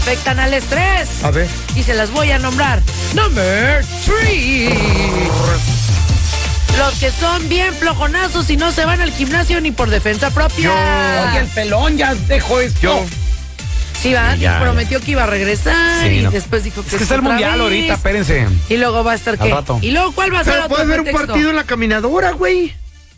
afectan al estrés. A ver. Y se las voy a nombrar. Number 3. Los que son bien flojonazos y no se van al gimnasio ni por defensa propia. Oye, el pelón ya dejó esto. Yo. Sí, va, Ya, prometió que iba a regresar Sí, y no. después dijo que Es que está el otra mundial vez. ahorita, espérense. Y luego va a estar Al ¿qué? rato. Y luego ¿cuál va a ser Pero otro puedes ver un pretexto? partido en la caminadora, güey.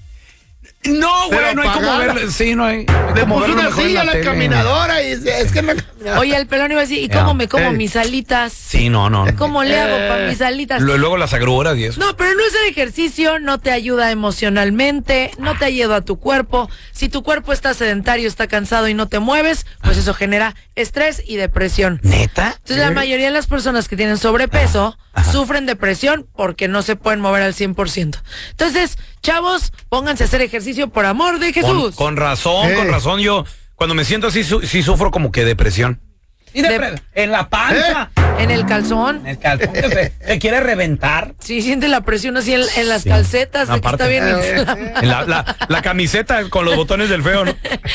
No, güey, Pero no hay como apagada. verlo. Sí, no hay. Le como puso verlo una mejor en silla a la tele. caminadora y es que no caminadora. Oye, el pelón iba a decir, ¿y Ya. cómo me como Ey. mis alitas? Sí, no. ¿Cómo le hago para mis alitas? Luego las agruras y eso. No, pero no es el ejercicio, no te ayuda emocionalmente, no te ayuda a tu cuerpo. Si tu cuerpo está sedentario, está cansado y no te mueves, pues eso genera estrés y depresión. ¿Neta? Entonces la mayoría de las personas que tienen sobrepeso sufren depresión porque no se pueden mover al 100%. Entonces, chavos, pónganse a hacer ejercicio por amor de Jesús. Con razón. Yo, cuando me siento así, sí sufro como que depresión. Y en la panza. En el calzón. En el calzón que se quiere reventar. Sí, siente la presión así en las calcetas, de que Aparte. está bien inflamado. En la camiseta con los botones del feo, ¿no?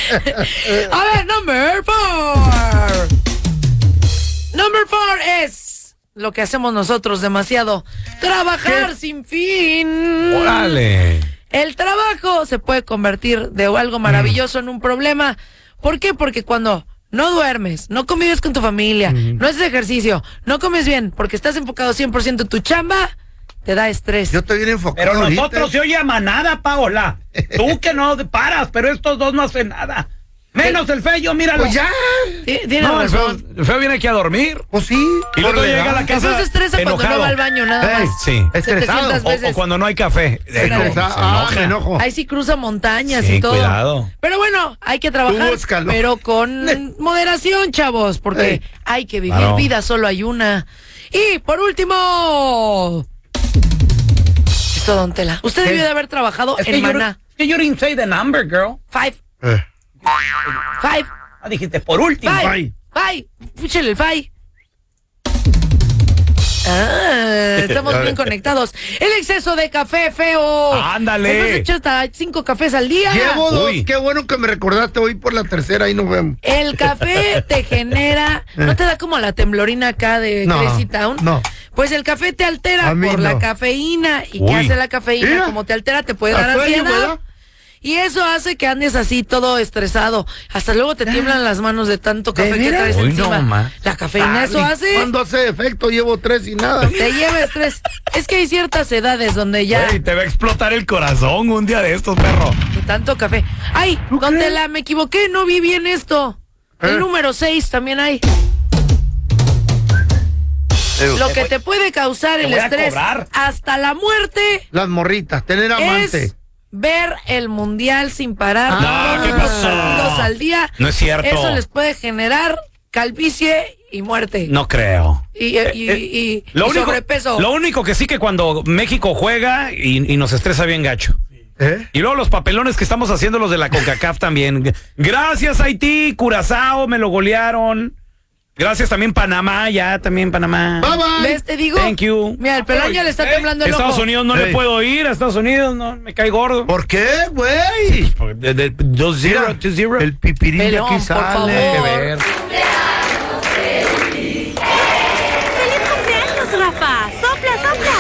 A ver, number 4. Number 4 es lo que hacemos nosotros demasiado. Trabajar sin fin. Órale. El trabajo se puede convertir de algo maravilloso en un problema. ¿Por qué? Porque cuando no duermes, no convives con tu familia, no haces ejercicio, no comes bien, porque estás enfocado 100% en tu chamba, te da estrés. Yo estoy bien enfocado. Pero ahorita. nosotros se oye a manada, Paola. Tú que no paras, pero estos dos no hacen nada. Menos el feo, míralo. Pues ya. Tienes No, el razón. feo viene aquí a dormir. Pues sí. Y luego por llega a la edad. casa Eso se estresa cuando enojado. no va al baño, nada Ey, más. Sí. Estresado. 700 veces. O cuando no hay café. Estresado. Se Ah, enoja. me enojo. Ahí sí cruza montañas Sí, y todo. cuidado. Pero bueno, hay que trabajar, búscalo. pero con moderación, chavos, porque Ey. hay que vivir Claro. vida, solo hay una. Y por último, esto, don Tela, usted ¿Qué? debió de haber trabajado Es en que Maná. you didn't say the number, girl. 5, Eh. 5, Ah, dijiste por último. 5, 5, fúchale el 5. Estamos bien conectados. El exceso de café, feo. Ándale. Entonces echa hasta 5 cafés al día. Llevo 2. Uy. Qué bueno que me recordaste hoy por la tercera y nos vemos. El café te genera, ¿no te da como la temblorina acá de No, Crazy Town? no. Pues el café te altera A mí por no. la cafeína. ¿Y qué Uy. hace la cafeína? Mira. Como te altera, te puede dar ¿A sueño, ansiedad. verdad? Y eso hace que andes así todo estresado. Hasta luego te tiemblan las manos de tanto ¿De café que veras? traes Uy, encima. no, ma. La cafeína eso ¿Y hace. cuando hace efecto llevo 3 y nada. Te lleva estrés. Es que hay ciertas edades donde ya Güey, te va a explotar el corazón un día de estos, perro. de tanto café. Ay, ¿Tú don crees? Tela, me equivoqué, no vi bien esto. El ¿Eh? número 6 también hay. Lo que te puede causar el voy a estrés cobrar. hasta la muerte Las morritas, tener amante. es ver el mundial sin parar No, todos ¿qué los pasó? segundos al día. No es cierto. Eso les puede generar calvicie y muerte. No creo. Y sobrepeso. Lo único que sí que cuando México juega y nos estresa bien gacho. ¿Eh? Y luego los papelones que estamos haciendo los de la CONCACAF también. Gracias Haití, Curazao, me lo golearon. Gracias también Panamá, ya también Panamá. Bye bye. ¿Ves? Te digo. Thank you. Mira, el pelón ya le está temblando el Estados ojo. Unidos no Ey. le puedo ir, a Estados Unidos no, me cae gordo. ¿Por qué, güey? De 2-0, Mira, 2-0. el pipirín de Pelón, aquí por sale. favor. Que ver. ¡Feliz cumpleaños, Rafa! ¡Sopla, sopla!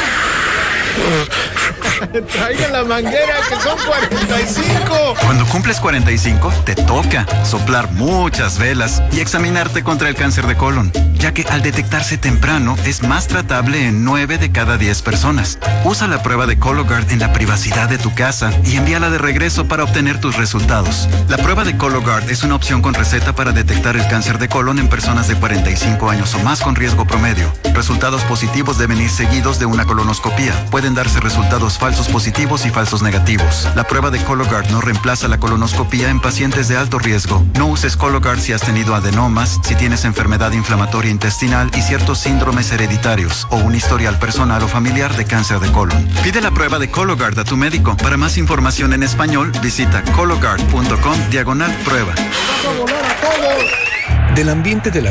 Traigan la manguera que son 45. Cuando cumples 45, te toca soplar muchas velas y examinarte contra el cáncer de colon, ya que al detectarse temprano es más tratable en 9 de cada 10 personas. Usa la prueba de Cologuard en la privacidad de tu casa y envíala de regreso para obtener tus resultados. La prueba de Cologuard es una opción con receta para detectar el cáncer de colon en personas de 45 años o más con riesgo promedio. Resultados positivos deben ir seguidos de una colonoscopía. Pueden darse resultados falsos positivos y falsos negativos. La prueba de Cologuard no reemplaza la colonoscopía en pacientes de alto riesgo. No uses Cologuard si has tenido adenomas, si tienes enfermedad inflamatoria intestinal y ciertos síndromes hereditarios o un historial personal o familiar de cáncer de colon. Pide la prueba de Cologuard a tu médico. Para más información en español, visita cologuard.com/prueba. Del ambiente de la